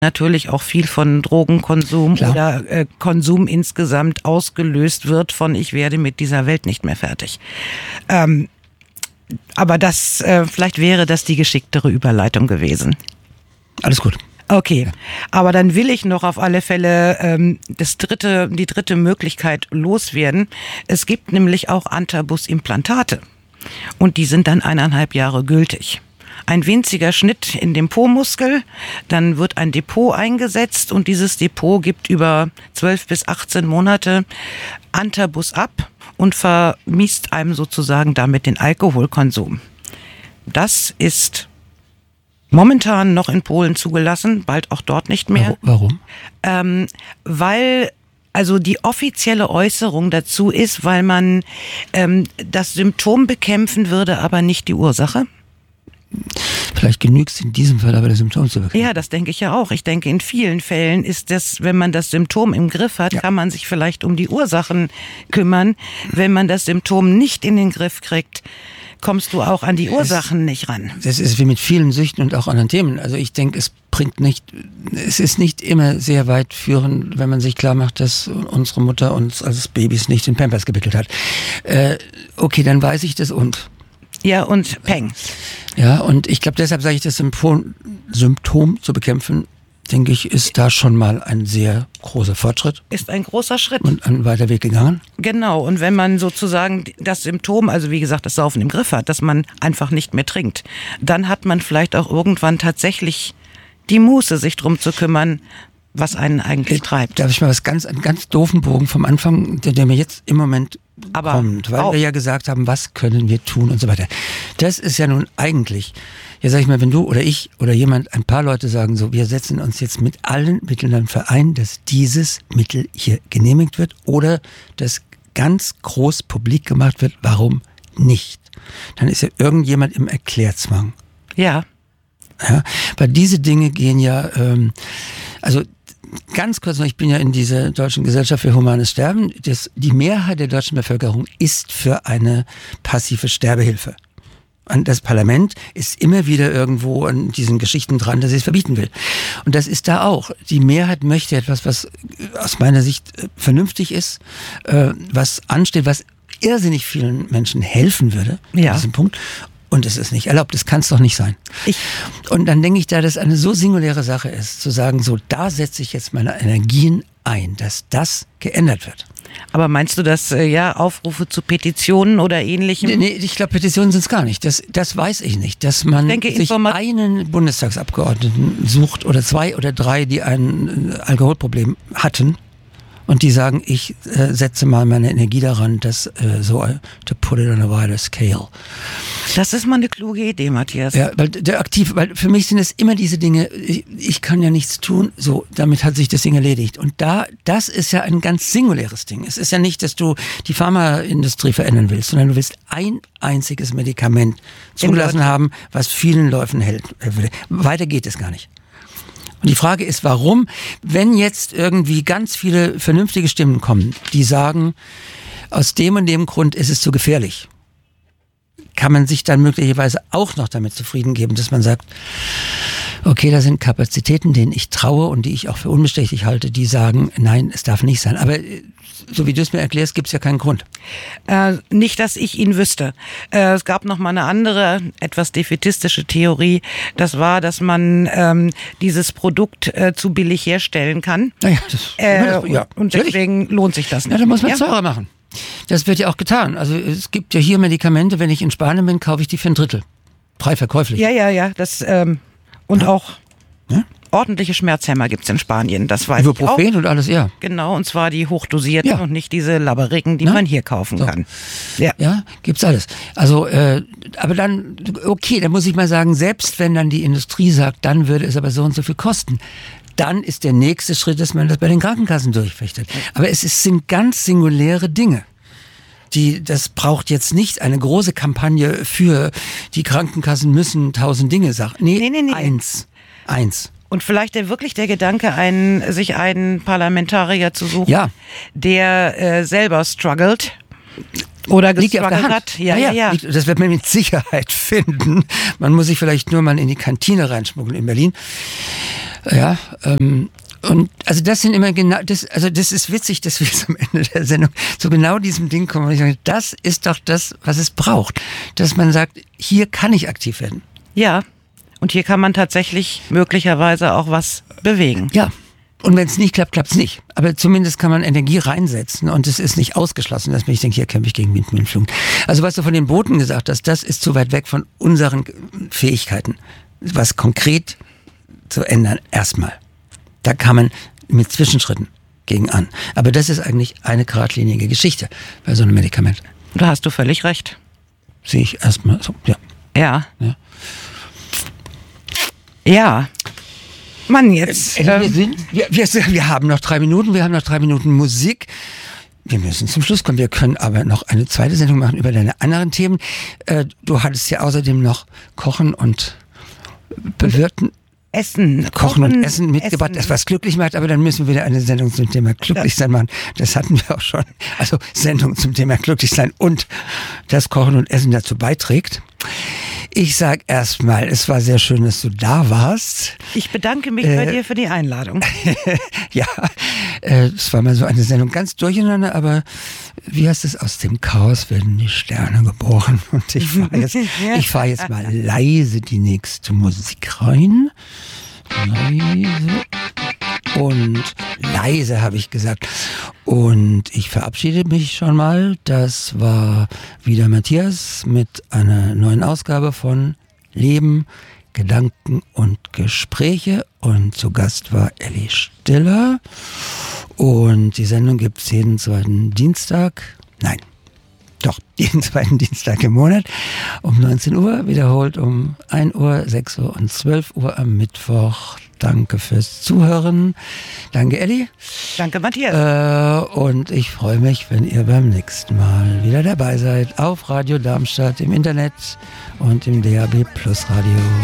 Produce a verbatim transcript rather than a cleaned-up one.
natürlich auch viel von Drogenkonsum Klar. oder äh, Konsum insgesamt ausgelöst wird von ich werde mit dieser Welt nicht mehr fertig. Ähm, aber das, äh, vielleicht wäre das die geschicktere Überleitung gewesen. Alles gut. Okay, ja. Aber dann will ich noch auf alle Fälle ähm, das dritte, die dritte Möglichkeit loswerden. Es gibt nämlich auch Antabus-Implantate und die sind dann eineinhalb Jahre gültig. Ein winziger Schnitt in dem Po-Muskel, dann wird ein Depot eingesetzt und dieses Depot gibt über zwölf bis achtzehn Monate Antabus ab und vermisst einem sozusagen damit den Alkoholkonsum. Das ist momentan noch in Polen zugelassen, bald auch dort nicht mehr. Warum? Ähm, weil also die offizielle Äußerung dazu ist, weil man ähm, das Symptom bekämpfen würde, aber nicht die Ursache. Vielleicht genügt es in diesem Fall aber das Symptom zu bekämpfen. Ja, das denke ich ja auch. Ich denke, in vielen Fällen ist das, wenn man das Symptom im Griff hat, ja. kann man sich vielleicht um die Ursachen kümmern. Wenn man das Symptom nicht in den Griff kriegt, kommst du auch an die Ursachen es, nicht ran. Das ist wie mit vielen Süchten und auch anderen Themen. Also ich denke, es bringt nicht, es ist nicht immer sehr weit führend, wenn man sich klar macht, dass unsere Mutter uns als Babys nicht in Pampers gewickelt hat. Äh, okay, dann weiß ich das und. Ja, und Peng. Ja, und ich glaube, deshalb sage ich, das Symptom, Symptom zu bekämpfen, denke ich, ist da schon mal ein sehr großer Fortschritt. Ist ein großer Schritt. Und ein weiter Weg gegangen. Genau, und wenn man sozusagen das Symptom, also wie gesagt, das Saufen im Griff hat, dass man einfach nicht mehr trinkt, dann hat man vielleicht auch irgendwann tatsächlich die Muße, sich drum zu kümmern, was einen eigentlich äh, treibt. Darf ich mal was ganz, einen ganz doofen Bogen vom Anfang, der, der mir jetzt im Moment Aber kommt, weil auch. wir ja gesagt haben, was können wir tun und so weiter. Das ist ja nun eigentlich, ja sag ich mal, wenn du oder ich oder jemand, ein paar Leute sagen so, wir setzen uns jetzt mit allen Mitteln dafür ein, dass dieses Mittel hier genehmigt wird oder dass ganz groß publik gemacht wird, warum nicht? Dann ist ja irgendjemand im Erklärzwang. Ja. Ja, weil diese Dinge gehen ja, ähm, also ganz kurz noch, ich bin ja in dieser Deutschen Gesellschaft für Humanes Sterben. Das, die Mehrheit der deutschen Bevölkerung ist für eine passive Sterbehilfe. Und das Parlament ist immer wieder irgendwo an diesen Geschichten dran, dass es verbieten will. Und das ist da auch. Die Mehrheit möchte etwas, was aus meiner Sicht vernünftig ist, äh, was ansteht, was irrsinnig vielen Menschen helfen würde, ja. an diesem Punkt. Und es ist nicht erlaubt, das kann es doch nicht sein. Ich und dann denke ich, da das eine so singuläre Sache ist, zu sagen, so da setze ich jetzt meine Energien ein, dass das geändert wird. Aber meinst du, dass äh, ja Aufrufe zu Petitionen oder Ähnlichem? Nee, nee ich glaube, Petitionen sind es gar nicht. Das, das weiß ich nicht. Dass man denke, sich Informat- einen Bundestagsabgeordneten sucht oder zwei oder drei, die ein Alkoholproblem hatten. Und die sagen, ich äh, setze mal meine Energie daran, das äh, so to put it on a wider scale. Das ist mal eine kluge Idee, Matthias. Ja, weil der aktiv, weil für mich sind es immer diese Dinge, ich, ich kann ja nichts tun, so, damit hat sich das Ding erledigt. Und da, das ist ja ein ganz singuläres Ding. Es ist ja nicht, dass du die Pharmaindustrie verändern willst, sondern du willst ein einziges Medikament zugelassen haben, was vielen Läufen hält. Weiter geht es gar nicht. Und die Frage ist, warum, wenn jetzt irgendwie ganz viele vernünftige Stimmen kommen, die sagen, aus dem und dem Grund ist es zu gefährlich, kann man sich dann möglicherweise auch noch damit zufrieden geben, dass man sagt, okay, da sind Kapazitäten, denen ich traue und die ich auch für unbestechlich halte, die sagen, nein, es darf nicht sein. Aber so wie du es mir erklärst, gibt es ja keinen Grund. Äh, nicht, dass ich ihn wüsste. Äh, es gab noch mal eine andere, etwas defätistische Theorie. Das war, dass man ähm, dieses Produkt äh, zu billig herstellen kann. Naja, das, äh, das, ja, und deswegen lohnt sich das nicht. Ja, da muss man ja? teurer machen. Das wird ja auch getan. Also es gibt ja hier Medikamente, wenn ich in Spanien bin, kaufe ich die für ein Drittel. Frei verkäuflich. Ja, ja, ja. Das, ähm, und ja. auch ja? ordentliche Schmerzhämmer gibt's in Spanien. Das weiß Ibuprofen ich auch. und alles, ja. Genau, und zwar die hochdosierten ja. und nicht diese labberigen, die Na? man hier kaufen so. kann. Ja, ja gibt's alles. Also, äh, aber dann, okay, dann muss ich mal sagen, selbst wenn dann die Industrie sagt, dann würde es aber so und so viel kosten. Dann ist der nächste Schritt, dass man das bei den Krankenkassen durchfechtet. Aber es ist, sind ganz singuläre Dinge. Die, das braucht jetzt nicht eine große Kampagne für die Krankenkassen müssen tausend Dinge sagen. Nee, nee, nee, nee. eins. Eins. Und vielleicht der, wirklich der Gedanke, einen, sich einen Parlamentarier zu suchen, ja. der äh, selber struggelt. Oder liegt ja auf der Hand. hat. Ja, ja, ja. Liegt, das wird man mit Sicherheit finden. Man muss sich vielleicht nur mal in die Kantine reinschmuggeln in Berlin. Ja, ähm, und also das sind immer genau, das, also das ist witzig, dass wir jetzt am Ende der Sendung zu genau diesem Ding kommen. Und ich sage, das ist doch das, was es braucht. Dass man sagt, hier kann ich aktiv werden. Ja, und hier kann man tatsächlich möglicherweise auch was bewegen. Ja. Und wenn es nicht klappt, klappt es nicht. Aber zumindest kann man Energie reinsetzen und es ist nicht ausgeschlossen, dass man nicht denkt, hier kämpfe ich gegen Windmühlenflug. Also was du von den Booten gesagt hast, das ist zu weit weg von unseren Fähigkeiten, was konkret zu ändern erstmal. Da kann man mit Zwischenschritten gegen an. Aber das ist eigentlich eine geradlinige Geschichte bei so einem Medikament. Da hast du völlig recht. Sehe ich erstmal so, ja. Ja. Ja. Ja. Mann, jetzt. Äh, wir, sind, wir, wir, wir haben noch drei Minuten, wir haben noch drei Minuten Musik. Wir müssen zum Schluss kommen. Wir können aber noch eine zweite Sendung machen über deine anderen Themen. Äh, du hattest ja außerdem noch Kochen und Bewirten. Essen. Kochen, Kochen und Essen mitgebracht, Essen. das was glücklich macht, aber dann müssen wir wieder eine Sendung zum Thema Glücklichsein machen. Das hatten wir auch schon. Also Sendung zum Thema Glücklichsein und das Kochen und Essen dazu beiträgt. Ich sag erstmal, es war sehr schön, dass du da warst. Ich bedanke mich äh, bei dir für die Einladung. Ja, äh, es war mal so eine Sendung ganz durcheinander, aber wie heißt es, aus dem Chaos werden die Sterne geboren. Und ich fahre jetzt, ich fahr jetzt mal leise die nächste Musik rein. Leise. Und leise habe ich gesagt. Und ich verabschiede mich schon mal. Das war wieder Matthias mit einer neuen Ausgabe von Leben, Gedanken und Gespräche. Und zu Gast war Elli Stiller. Und die Sendung gibt es jeden zweiten Dienstag. Nein, doch, jeden zweiten Dienstag im Monat um neunzehn Uhr. Wiederholt um ein Uhr, sechs Uhr und zwölf Uhr am Mittwoch. Danke fürs Zuhören. Danke, Elli. Danke, Matthias. Äh, und ich freue mich, wenn ihr beim nächsten Mal wieder dabei seid auf Radio Darmstadt, im Internet und im D A B Plus Radio.